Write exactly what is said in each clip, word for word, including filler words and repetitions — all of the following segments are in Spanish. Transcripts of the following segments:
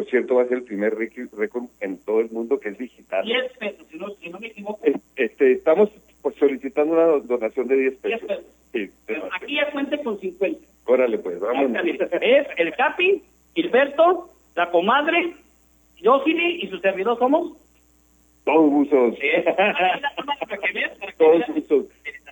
cierto va a ser el primer récord en todo el mundo que es digital. diez pesos, si no, si no me equivoco. Este, estamos pues, solicitando una donación de diez pesos. diez pesos. Sí, pero aquí ya cuente con cincuenta. Órale pues, vamos. Es el Capi, Gilberto, la comadre, Yosili y su servidor somos... Todos buzos. Todos buzos.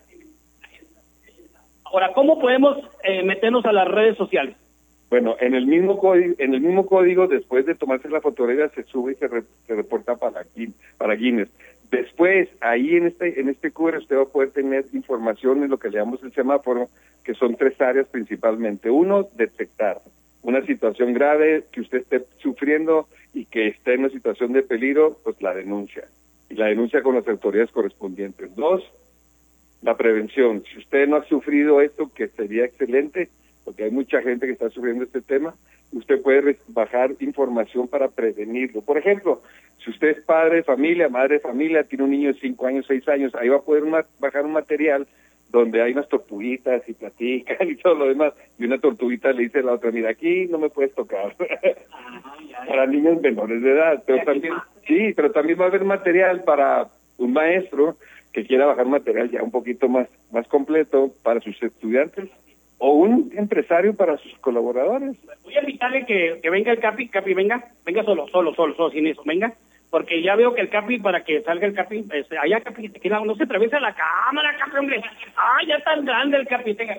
Ahora, ¿cómo podemos eh, meternos a las redes sociales? Bueno, en el mismo código, en el mismo código, después de tomarse la fotografía, se sube y se, re, se reporta para, para Guinness. Después, ahí en este en este Q R usted va a poder tener información en lo que le llamamos el semáforo, que son tres áreas principalmente. Uno, detectar una situación grave que usted esté sufriendo y que esté en una situación de peligro, pues la denuncia. Y la denuncia con las autoridades correspondientes. Dos, la prevención. Si usted no ha sufrido esto, que sería excelente, porque hay mucha gente que está sufriendo este tema, usted puede bajar información para prevenirlo. Por ejemplo, si usted es padre de familia, madre de familia, tiene un niño de cinco años, seis años, ahí va a poder bajar un material donde hay unas tortuguitas y platican y todo lo demás, y una tortuguita le dice a la otra, mira, aquí no me puedes tocar, ah, ya, ya. Para niños menores de edad, pero también, sí, pero también va a haber material para un maestro que quiera bajar material ya un poquito más, más completo para sus estudiantes, o un empresario para sus colaboradores. Voy a invitarle que, que venga el Capi, Capi, venga, venga solo, solo, solo, solo, sin eso, venga, porque ya veo que el Capi, para que salga el Capi, este, allá Capi, que no, no se atraviesa la cámara, Capi, hombre, ah, ya tan grande el Capi, venga.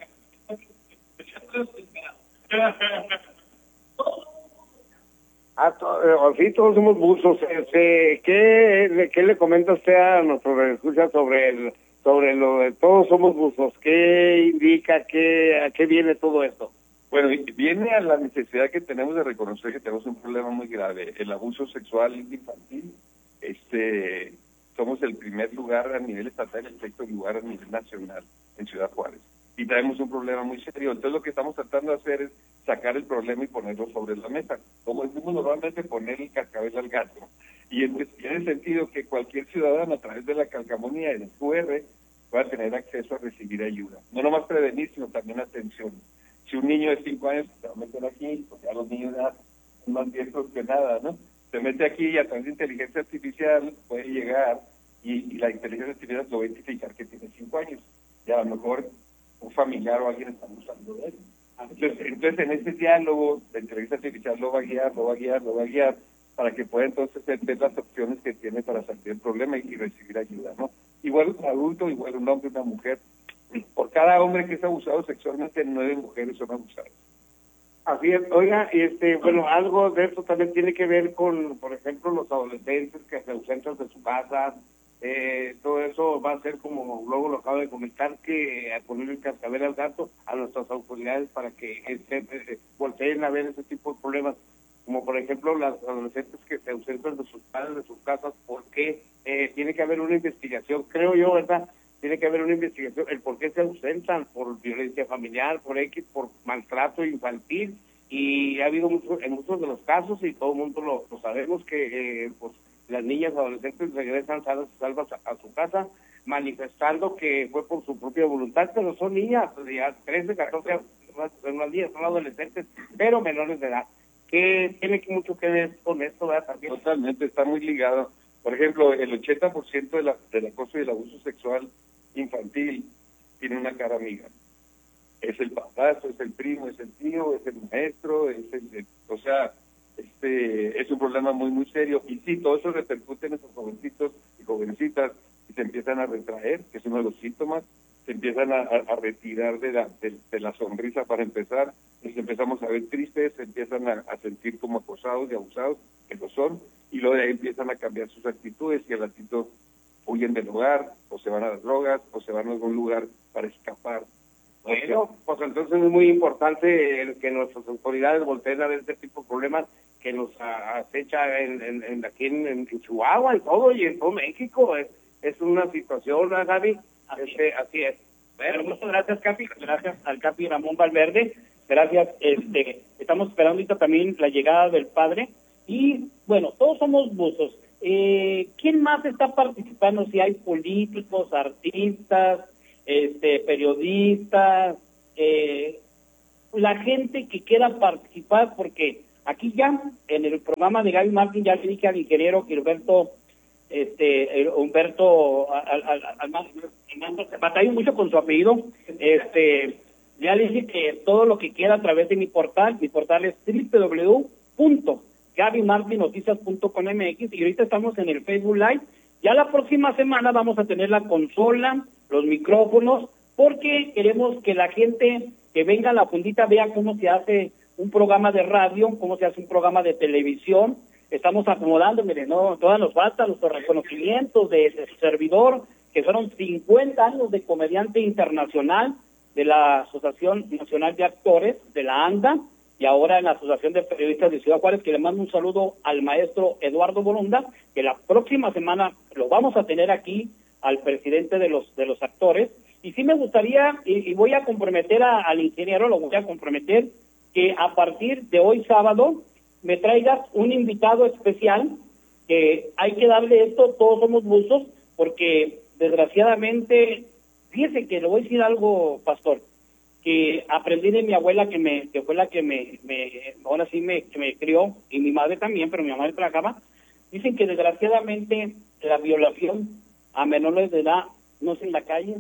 Ah, to, eh, sí, todos somos buzos. Este, ¿qué, ¿Qué le comenta usted a nuestros escuchas sobre el sobre lo de todos somos buzos? ¿Qué indica, qué, a qué viene todo esto? Bueno, viene a la necesidad que tenemos de reconocer que tenemos un problema muy grave, el abuso sexual infantil. Este, somos el primer lugar a nivel estatal, el sexto lugar a nivel nacional en Ciudad Juárez. Y tenemos un problema muy serio. Entonces lo que estamos tratando de hacer es sacar el problema y ponerlo sobre la mesa. Como decimos normalmente, poner el cascabel al gato. Y en, en el sentido que cualquier ciudadano a través de la calcamonía y del Q R pueda tener acceso a recibir ayuda. No nomás prevenir, sino también atención. Si un niño de cinco años se va a meter aquí, porque a los niños ya son más viejos que nada, ¿no? Se mete aquí y a través de inteligencia artificial puede llegar y, y la inteligencia artificial lo va a identificar que tiene cinco años. Y a lo mejor un familiar o alguien está abusando de él. Entonces, entonces, en ese diálogo, la inteligencia artificial lo va a guiar, lo va a guiar, lo va a guiar, para que pueda entonces ver las opciones que tiene para salir del problema y, y recibir ayuda, ¿no? Igual un adulto, igual un hombre, una mujer. Por cada hombre que es abusado sexualmente, nueve mujeres son abusadas. Así es. Oiga, este, bueno, algo de esto también tiene que ver con, por ejemplo, los adolescentes que se ausentan de su casa. Eh, todo eso va a ser, como luego lo acabo de comentar, que a poner el cascabel al gato a nuestras autoridades para que este, eh, volteen a ver ese tipo de problemas, como por ejemplo las adolescentes que se ausentan de sus padres, de sus casas, porque eh, tiene que haber una investigación, creo yo, ¿verdad? Tiene que haber una investigación, el por qué se ausentan, por violencia familiar, por X, por maltrato infantil, y ha habido mucho, en muchos de los casos, y todo el mundo lo, lo sabemos, que eh, pues las niñas adolescentes regresan sanas y salvas a, a su casa, manifestando que fue por su propia voluntad, pero son niñas, ya trece, catorce, unas niñas, son adolescentes, pero menores de edad, que tiene mucho que ver con esto, ¿verdad? También. Totalmente, está muy ligado. Por ejemplo, el ochenta por ciento de la, del acoso y el abuso sexual infantil tiene una cara amiga. Es el padrastro, es el primo, es el tío, es el maestro, es el, el o sea, este es un problema muy muy serio, y sí, todo eso repercute en esos jovencitos y jovencitas y se empiezan a retraer, que es uno de los síntomas, se empiezan a, a, a retirar de la, de, de la sonrisa para empezar, y se empezamos a ver tristes, se empiezan a, a sentir como acosados y abusados, que lo son, y luego de ahí empiezan a cambiar sus actitudes, y al ratito huyen del hogar, o se van a las drogas, o se van a algún lugar para escapar. Bueno, pues entonces es muy importante el que nuestras autoridades volteen a ver este tipo de problemas que nos acecha en, en, en aquí en, en Chihuahua y todo, y en todo México. Es, es una situación, ¿no, Gaby? Así, este, así es. Bueno, muchas gracias, Capi. Gracias al Capi Ramón Valverde. Gracias. Este, estamos esperando ahorita también la llegada del padre. Y, bueno, todos somos buzos. Eh, ¿Quién más está participando? Si hay políticos, artistas, este, periodistas, eh, la gente que quiera participar, porque aquí ya, en el programa de Gaby Martín, ya le dije al ingeniero Gilberto, este, Humberto, al, al, al, al, batallo mucho con su apellido, este, ya le dije que todo lo que quiera a través de mi portal, mi portal es doble u doble u doble u punto gaby martin noticias punto com m x, y ahorita estamos en el Facebook Live. Ya la próxima semana vamos a tener la consola, los micrófonos, porque queremos que la gente que venga a la fundita vea cómo se hace un programa de radio, cómo se hace un programa de televisión. Estamos acomodando, miren, no, todavía nos faltan los reconocimientos de, de su servidor, que fueron cincuenta años de comediante internacional de la Asociación Nacional de Actores, de la ANDA, y ahora en la Asociación de Periodistas de Ciudad Juárez, que le mando un saludo al maestro Eduardo Bolonda, que la próxima semana lo vamos a tener aquí, al presidente de los de los actores. Y sí me gustaría, y, y voy a comprometer a, al ingeniero, lo voy a comprometer, que a partir de hoy sábado me traigas un invitado especial, que hay que darle esto, todos somos buzos, porque desgraciadamente, fíjese que le voy a decir algo, pastor, que aprendí de mi abuela, que me que fue la que me, me ahora sí me, que me crió, y mi madre también, pero mi mamá trabajaba. Dicen que desgraciadamente la violación a menores de edad no es en la calle,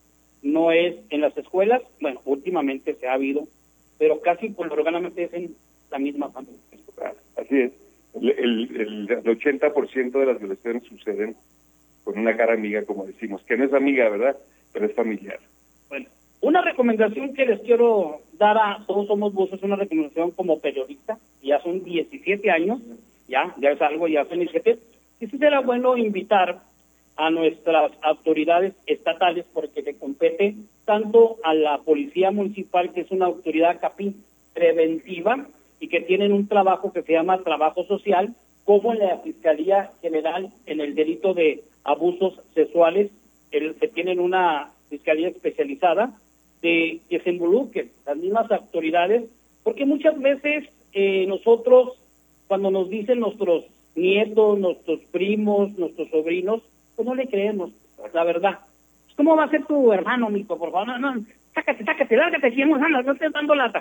no es en las escuelas, bueno, últimamente se ha habido, pero casi por organamente es en la misma familia. Así es, el, el, el ochenta por ciento de las violaciones suceden con una cara amiga, como decimos, que no es amiga, ¿verdad?, pero es familiar. Bueno, una recomendación que les quiero dar a Todos Somos Buzos, una recomendación como periodista, ya son diecisiete años, ya, ya es algo, ya son diecisiete, y sí será bueno invitar a nuestras autoridades estatales, porque le compete tanto a la Policía Municipal, que es una autoridad CAPI preventiva, y que tienen un trabajo que se llama trabajo social, como en la Fiscalía General en el delito de abusos sexuales, el, que tienen una fiscalía especializada, de que se involucren las mismas autoridades, porque muchas veces eh, nosotros, cuando nos dicen nuestros nietos, nuestros primos, nuestros sobrinos, pues no le creemos, la verdad. ¿Cómo va a ser tu hermano, mijo? Por favor, no, no, sácate, sácate, lárgate, si hemos no estés dando lata.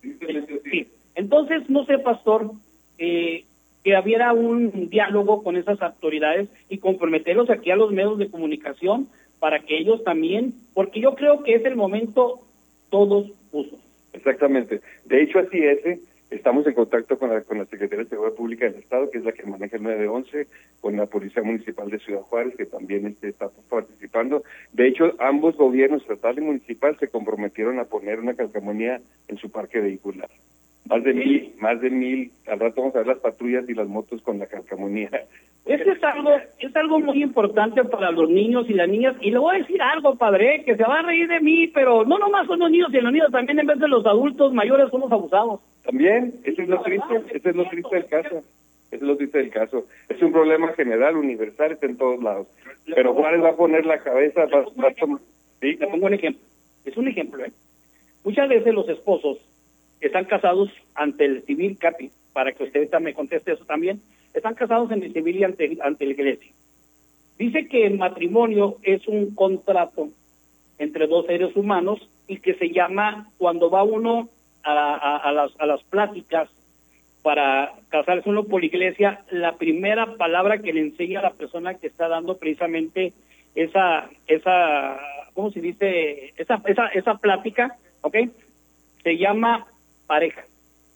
Sí. Entonces, no sé, pastor, eh, que hubiera un diálogo con esas autoridades y comprometerlos aquí a los medios de comunicación para que ellos también, porque yo creo que es el momento todos usos. Exactamente. De hecho, así es. ¿eh? Estamos en contacto con la, con la Secretaría de Seguridad Pública del Estado, que es la que maneja el nueve once, con la Policía Municipal de Ciudad Juárez, que también este, está participando. De hecho, ambos gobiernos, estatal y municipal, se comprometieron a poner una calcamonía en su parque vehicular. Más de mil, más de mil, al rato vamos a ver las patrullas y las motos con la calcamonía. Eso es algo, es algo muy importante para los niños y las niñas, y le voy a decir algo, padre, que se va a reír de mí, pero no nomás son los niños y los niños, también en vez de los adultos mayores somos abusados. También, eso es lo triste, eso es lo triste del caso, eso es lo triste del caso. Es un problema general, universal, está en todos lados. Pero Juárez va a poner la cabeza, va, va a tomar... ¿Sí? Le pongo un ejemplo, es un ejemplo, ¿eh? Muchas veces los esposos están casados ante el civil, Capi, para que usted me conteste eso también, están casados en el civil y ante, ante la iglesia. Dice que el matrimonio es un contrato entre dos seres humanos y que se llama, cuando va uno a, a, a, las, a las pláticas para casarse uno por la iglesia, la primera palabra que le enseña a la persona que está dando precisamente esa, esa ¿cómo se dice? Esa, esa, esa plática, ¿ok? Se llama pareja.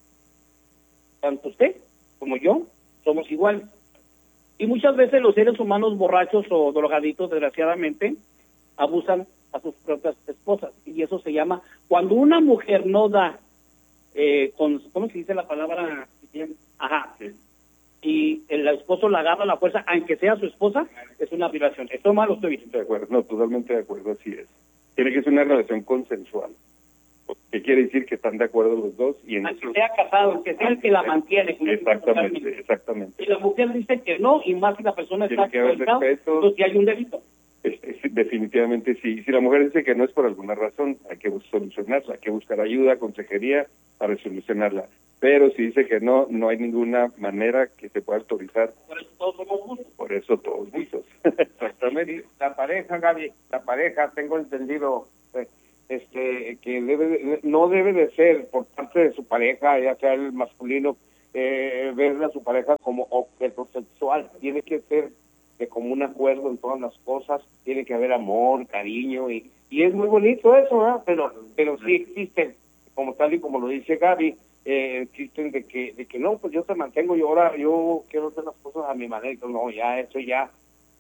Tanto usted como yo somos iguales. Y muchas veces los seres humanos borrachos o drogaditos, desgraciadamente, abusan a sus propias esposas. Y eso se llama, cuando una mujer no da, eh, con, ¿cómo se dice la palabra? Ajá. Sí. Y el esposo la agarra a la fuerza, aunque sea su esposa, es una violación. ¿Esto malo estoy bien? De acuerdo, no, totalmente de acuerdo, así es. Tiene que ser una relación consensual. Que quiere decir que están de acuerdo los dos y en aunque eso... sea casado, que sea el que la mantiene. Exactamente, exactamente. Y la mujer dice que no, y más si la persona tiene está que haber casada, respeto. entonces hay un delito. Es, es, definitivamente sí. Si la mujer dice que no es por alguna razón, hay que solucionarla, hay que buscar ayuda, consejería para solucionarla. Pero si dice que no, no hay ninguna manera que se pueda autorizar. Por eso todos somos justos. Por eso todos justos. Exactamente. La pareja, Gaby, la pareja, tengo entendido... Eh, este que debe de, no debe de ser por parte de su pareja, ya sea el masculino, eh, ver a su pareja como objeto sexual, tiene que ser de común acuerdo en todas las cosas, tiene que haber amor, cariño, y, y es muy bonito eso, ¿verdad? Pero, pero sí existen, como tal y como lo dice Gaby, eh, existen de que, de que no, pues yo te mantengo, yo ahora, yo quiero hacer las cosas a mi manera, no, ya, eso ya,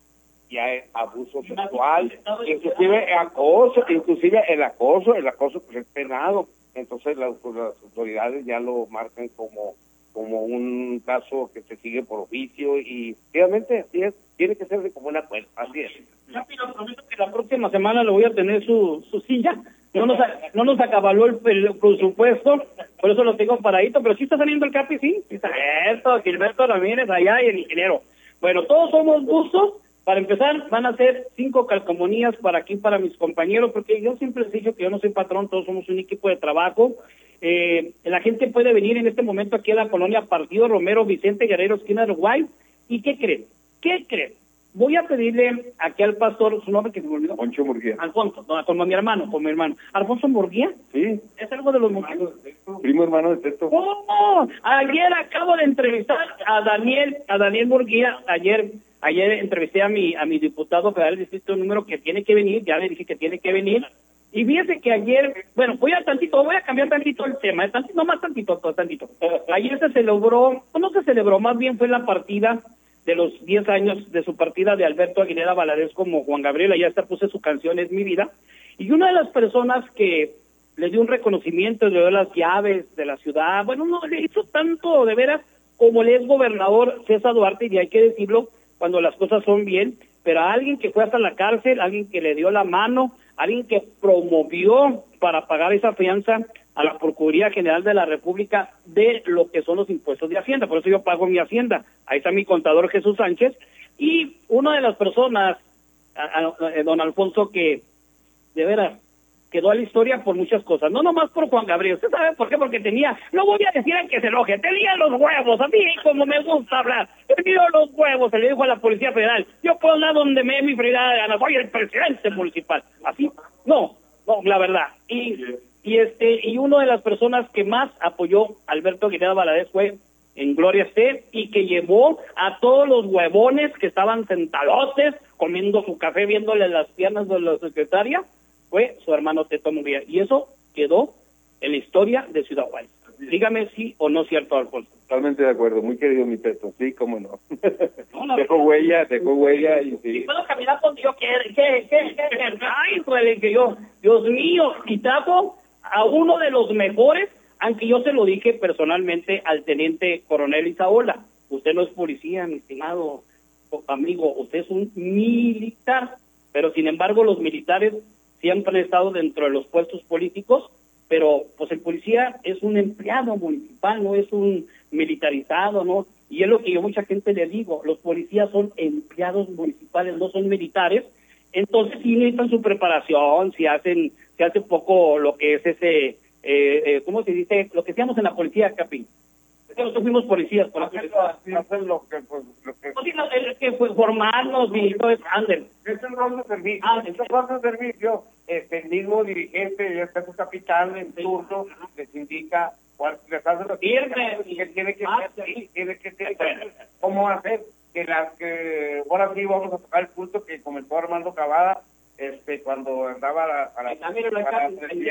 ya es abuso sexual, inclusive acoso, inclusive el acoso, el acoso pues es penado, entonces las, pues, las autoridades ya lo marcan como como un caso que se sigue por oficio y obviamente así es, tiene que ser de común acuerdo, así es. Ya pido, prometo que la próxima semana le voy a tener su, su silla, no nos no nos acabaló el, el presupuesto, por eso lo tengo paradito, pero sí está saliendo el Capi, sí, sí está esto, Gilberto Ramírez allá y el ingeniero. Bueno, todos somos gustos. Para empezar, van a ser cinco calcomanías para aquí, para mis compañeros, porque yo siempre les he dicho que yo no soy patrón, todos somos un equipo de trabajo. Eh, la gente puede venir en este momento aquí a la colonia Partido Romero, Vicente Guerrero, esquina de Uruguay. ¿Y qué creen? ¿Qué creen? Voy a pedirle aquí al pastor, su nombre que se me olvidó. Poncho Murguía. Alfonso, no, como mi hermano, como mi hermano. ¿Alfonso Murguía? Sí. ¿Es algo de los Murguía? Primo hermano de texto. ¿Cómo? Ayer acabo de entrevistar a Daniel, a Daniel Murguía, ayer... Ayer entrevisté a mi a mi diputado federal del distrito número que tiene que venir, ya le dije que tiene que venir, y fíjese que ayer, bueno, voy a tantito, voy a cambiar tantito el tema, ¿eh? tantito, no más tantito, tantito. Ayer se celebró, no se celebró, más bien fue la partida de los diez años de su partida de Alberto Aguilera Valadez como Juan Gabriel, allá hasta puse su canción Es Mi Vida, y una de las personas que le dio un reconocimiento, le dio las llaves de la ciudad, bueno, no le hizo tanto de veras como el ex gobernador César Duarte, y hay que decirlo, cuando las cosas son bien, pero a alguien que fue hasta la cárcel, alguien que le dio la mano, alguien que promovió para pagar esa fianza a la Procuraduría General de la República de lo que son los impuestos de Hacienda, por eso yo pago mi Hacienda, ahí está mi contador Jesús Sánchez, y una de las personas, a, a, a, don Alfonso, que de veras quedó a la historia por muchas cosas, no nomás por Juan Gabriel, ¿usted sabe por qué? Porque tenía, no voy a decir en que se enoje, tenía los huevos, a mí como me gusta hablar, tenía los huevos, se le dijo a la Policía Federal, yo puedo hablar donde me dé mi fregada de gana, soy el presidente municipal, así, no, no, la verdad, y y este y una de las personas que más apoyó a Alberto Aguilera Valadez fue en Gloria esté, y que llevó a todos los huevones que estaban sentadotes, comiendo su café, viéndole las piernas de la secretaria, fue su hermano Teto Murguía, y eso quedó en la historia de Ciudad Juárez. Dígame sí o no cierto, Alfonso. Totalmente de acuerdo, muy querido mi Teto, sí, cómo no. no, no dejó huella, dejó huella y sí. Y puedo caminar con Dios, ¿qué, qué, qué, qué, qué? Ay, pues, que yo, Dios mío, y trajo a uno de los mejores, aunque yo se lo dije personalmente al teniente coronel Izaola, usted no es policía, mi estimado amigo, usted es un militar, pero sin embargo los militares siempre han estado dentro de los puestos políticos, pero pues el policía es un empleado municipal, no es un militarizado, ¿no? Y es lo que yo mucha gente le digo, los policías son empleados municipales, no son militares, entonces sí necesitan su preparación, si hacen, si hace poco lo que es ese, eh, eh, ¿cómo se dice? Lo que hacíamos en la policía, Capi. Nosotros fuimos policías, por hacen lo que, pues, lo que... No, sí, no, es que fue formarnos y todo eso, anden. Es el rol de servicio, Ah, es el rol de servicio, este, el mismo dirigente, ya está su capitán en turno, les indica cuál, les hace lo que tiene que hacer, tiene que hacer, cómo hacer, que las que, ahora sí vamos a tocar el punto que comentó Armando Cavada, este, cuando andaba a la, a la, ahí está, mire, a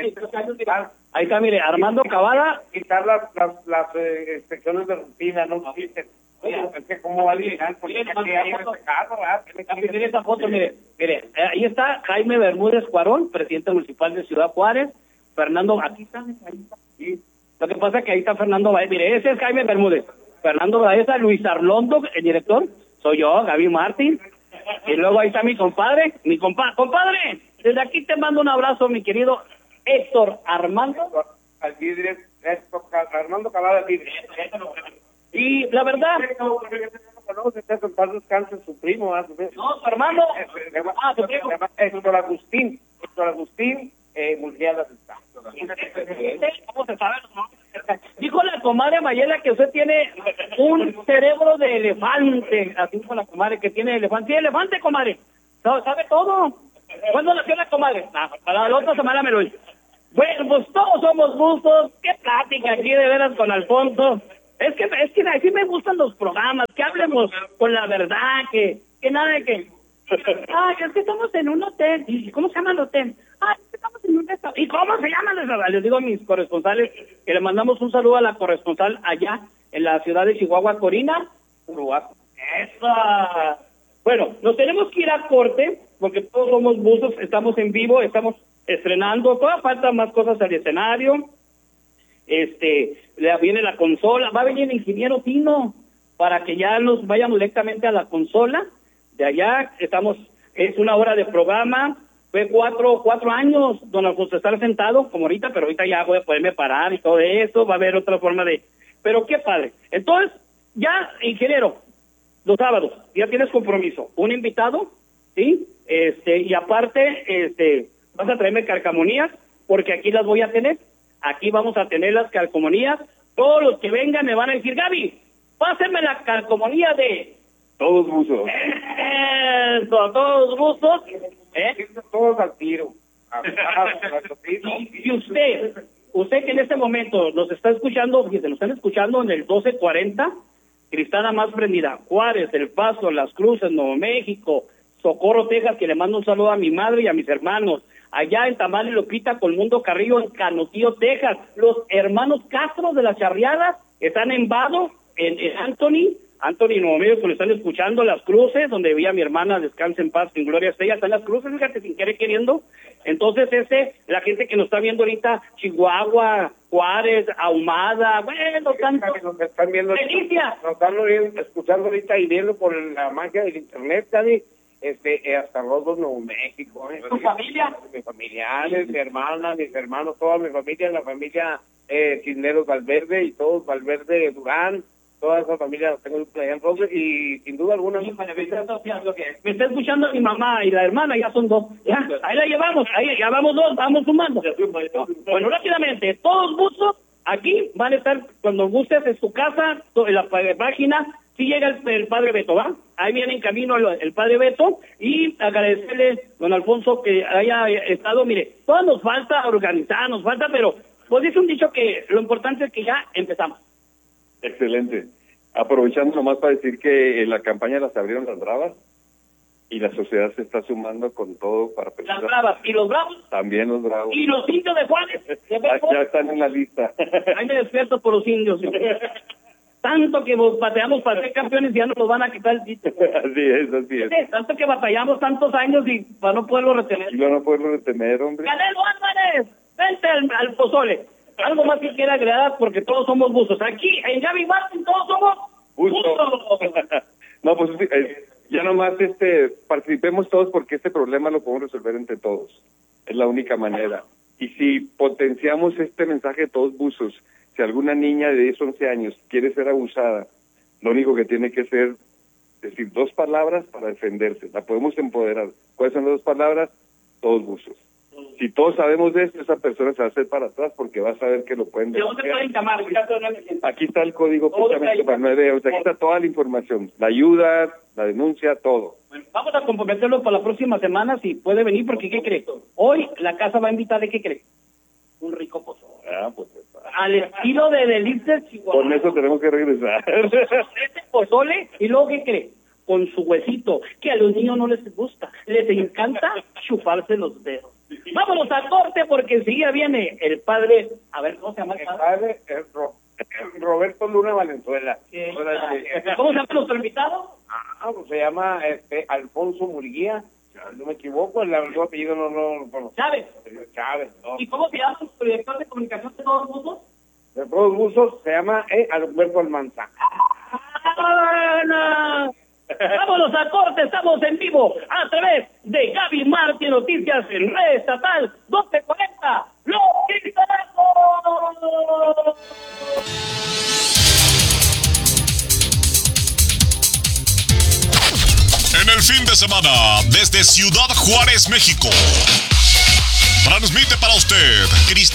la ahí está, mire, Armando Cavada, quitar las, las, las eh, inspecciones de rutina, no existen. Oye, es que cómo va a lidiar con el que hay en este caso, ¿verdad? Mire esta foto, mire, mire, ahí está Jaime Bermúdez Cuarón, presidente municipal de Ciudad Juárez, Fernando, aquí está, ahí está, sí. Lo que pasa es que ahí está Fernando Baeza, mire, ese es Jaime Bermúdez, Fernando Baeza, Luis Arlondo, el director, soy yo, Gaby Martín, y luego ahí está mi compadre, mi compa compadre, desde aquí te mando un abrazo, mi querido Héctor Armando. Al vidrio, Armando Cavada al vidrio. Y la verdad... No conoce, está en paz descanse su primo, ¿ah? No, su hermano. Ah, su primo. Héctor Agustín, Héctor Agustín, eh, Murguía está. ¿Cómo se sabe los nombres? Dijo la comadre Mayela que usted tiene un cerebro de elefante, así dijo la comadre que tiene elefante. Sí, elefante, comadre. ¿Sabe todo? ¿Cuándo nació la comadre? Ah, para la otra semana me lo dice. Bueno, pues todos somos gustos. Qué plática aquí de veras con Alfonso. Es que, es que así me gustan los programas, que hablemos con la verdad, que, que nada de que... Ay, es que estamos en un hotel. ¿Y cómo se llama el hotel? Ay, es que estamos en un restaurante. ¿Y cómo se llama el restaurante? Les digo a mis corresponsales que le mandamos un saludo a la corresponsal allá en la ciudad de Chihuahua, Corina Uruguay. ¡Esa! Bueno, nos tenemos que ir a corte, porque todos somos buzos, estamos en vivo, estamos estrenando, todavía faltan más cosas al escenario. Este, le viene la consola, va a venir el ingeniero Tino para que ya nos vayamos directamente a la consola. De allá estamos, es una hora de programa, fue cuatro, cuatro años, don Alfonso, estar sentado, como ahorita, pero ahorita ya voy a poderme parar y todo eso, va a haber otra forma de... Pero qué padre. Entonces, ya, ingeniero, los sábados, ya tienes compromiso, un invitado, ¿sí? Este, y aparte, este, vas a traerme calcamonías, porque aquí las voy a tener, aquí vamos a tener las calcomanías, todos los que vengan me van a decir, Gaby, pásenme la calcomanía de... Todos buzos. Eso, todos buzos. ¿Eh? Todos al tiro. y, y usted, usted que en este momento nos está escuchando, fíjese, nos están escuchando en el doce cuarenta, Cristana Más Prendida, Juárez, El Paso, Las Cruces, Nuevo México, Socorro, Texas, que le mando un saludo a mi madre y a mis hermanos. Allá en Tamales Lopita, Colmundo Carrillo, en Canotillo, Texas. Los hermanos Castro de las Charriadas están en Vado, en, en Anthony, Anthony Nuevo México, que lo están escuchando, Las Cruces, donde vi a mi hermana, descanse en paz, en gloria esté, están Las Cruces, fíjate, sin querer queriendo. Entonces, ese, la gente que nos está viendo ahorita, Chihuahua, Juárez, Ahumada, bueno, tanto. Nos están viendo, ¡Delicia! Nos están viendo, escuchando ahorita y viendo por la magia del internet, Gaby, este, eh, hasta Roswell, Nuevo México. ¿eh? ¿Tu familia? Mis familiares, mi hermana, mis hermanos, toda mi familia, la familia eh, Cisneros Valverde y todos Valverde Durán. Toda esa familia la tengo allá en Roswell y sin duda alguna... Sí, me, me está escuchando mi mamá y la hermana, ya son dos. Ya, ahí la llevamos, ahí ya vamos dos, vamos sumando. Bueno, rápidamente, todos gustos aquí van a estar, cuando gustes, en su casa, en la página, si llega el, el padre Beto, ¿va? Ahí viene en camino el, el padre Beto y agradecerle, don Alfonso, que haya estado, mire, todo nos falta organizar, nos falta, pero pues dice un dicho que lo importante es que ya empezamos. Excelente. Aprovechando nomás para decir que en la campaña las abrieron las bravas y la sociedad se está sumando con todo para las bravas y los bravos también los bravos y los indios de Juárez ya, ya están en la lista. Ahí me despierto por los indios. Tanto que pateamos para ser campeones y ya nos los van a quitar el título. Así es, así es. Sí, tanto que batallamos tantos años y para no poderlo retener. Y no poderlo retener, hombre. Canelo Álvarez, vente al, al pozole. Algo más que quiera agregar, porque todos somos buzos. Aquí, en Gaby Martin, todos somos buzos. No, pues eh, ya nomás este, participemos todos porque este problema lo podemos resolver entre todos. Es la única manera. Y si potenciamos este mensaje de todos buzos, si alguna niña de diez, once años quiere ser abusada, lo único que tiene que hacer es decir dos palabras para defenderse. La podemos empoderar. ¿Cuáles son las dos palabras? Todos buzos. Si todos sabemos de esto, esa persona se va a hacer para atrás porque va a saber que lo pueden... ¿De dónde pueden llamar? Aquí está el código justamente para nueve euros. Aquí está toda la información, la ayuda, la denuncia, todo. Bueno, vamos a comprometerlo para la próxima semana si puede venir, porque ¿qué cree? Hoy la casa va a invitar, ¿de qué cree? Un rico pozole. Ah, pues... Al estilo de Delicias Chihuahua. Con eso tenemos que regresar. Este pozole, y luego ¿qué cree? Con su huesito, que a los niños no les gusta, les encanta chuparse los dedos. Vámonos a corte porque enseguida viene el padre, a ver, ¿cómo se llama el El padre? padre eh, Ro- Roberto Luna Valenzuela. Eh, Ahora sí. ¿Cómo se llama nuestro invitado? Ah, pues se llama este, Alfonso Murguía, si no me equivoco, el otro apellido no no lo conozco. Chávez. Chávez, no. ¿Y cómo se llama su director de comunicación de todos mundo? De todos buzos se llama eh, Alberto Almanza. ¡Ah, no! Vámonos a corte, estamos en vivo a través de Gaby Martin Noticias en Red Estatal doce cuarenta. ¡Los Quintanazos! En el fin de semana, desde Ciudad Juárez, México, transmite para usted Cristana